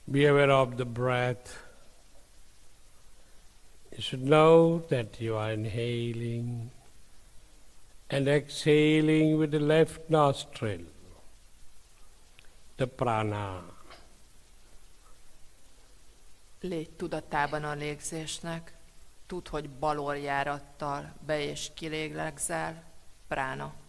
Be aware of the breath. You should know that you are inhaling and exhaling with the left nostril, the prana. Légy tudatában a légzésnek. Tudd, hogy baloljárattal be- és kilélegzel, prána.